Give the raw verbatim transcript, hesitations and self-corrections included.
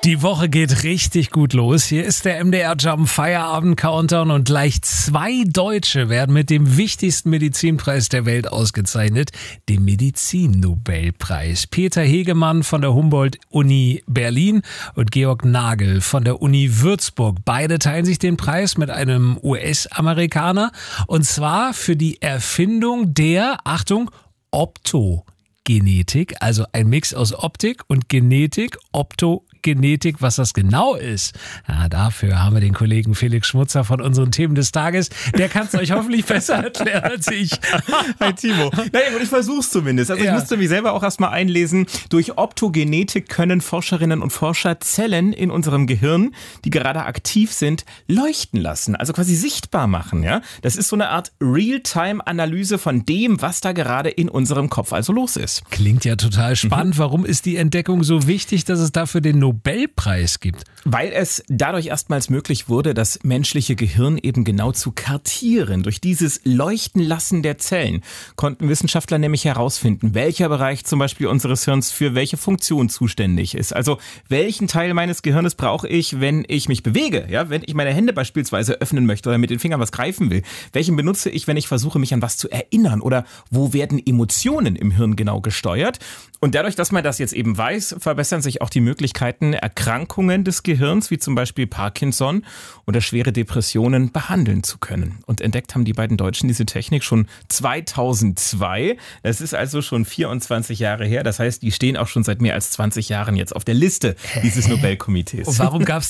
Die Woche geht richtig gut los. Hier ist der M D R Jump Feierabend Countdown und gleich zwei Deutsche werden mit dem wichtigsten Medizinpreis der Welt ausgezeichnet, dem Medizin-Nobelpreis. Peter Hegemann von der Humboldt-Uni Berlin und Georg Nagel von der Uni Würzburg. Beide teilen sich den Preis mit einem U S-Amerikaner und zwar für die Erfindung der, Achtung, Optogenetik, also ein Mix aus Optik und Genetik, Optogenetik. Genetik, was das genau ist. Ja, dafür haben wir den Kollegen Felix Schmutzer von unseren Themen des Tages. Der kann es euch hoffentlich besser erklären als ich. Hi Timo. Naja, und ich versuch's zumindest. Also ja. Ich musste mich selber auch erstmal einlesen. Durch Optogenetik können Forscherinnen und Forscher Zellen in unserem Gehirn, die gerade aktiv sind, leuchten lassen. Also quasi sichtbar machen. Ja, das ist so eine Art Realtime-Analyse von dem, was da gerade in unserem Kopf also los ist. Klingt ja total spannend. Mhm. Warum ist die Entdeckung so wichtig, dass es dafür den Nobelpreis gibt? Weil es dadurch erstmals möglich wurde, das menschliche Gehirn eben genau zu kartieren. Durch dieses Leuchtenlassen der Zellen konnten Wissenschaftler nämlich herausfinden, welcher Bereich zum Beispiel unseres Hirns für welche Funktion zuständig ist. Also welchen Teil meines Gehirnes brauche ich, wenn ich mich bewege? Ja, wenn ich meine Hände beispielsweise öffnen möchte oder mit den Fingern was greifen will. Welchen benutze ich, wenn ich versuche, mich an was zu erinnern? Oder wo werden Emotionen im Hirn genau gesteuert? Und dadurch, dass man das jetzt eben weiß, verbessern sich auch die Möglichkeiten, Erkrankungen des Gehirns, wie zum Beispiel Parkinson oder schwere Depressionen, behandeln zu können. Und entdeckt haben die beiden Deutschen diese Technik schon zweitausendzwei. Das ist also schon vierundzwanzig Jahre her. Das heißt, die stehen auch schon seit mehr als zwanzig Jahren jetzt auf der Liste dieses Nobelkomitees. Und warum gab es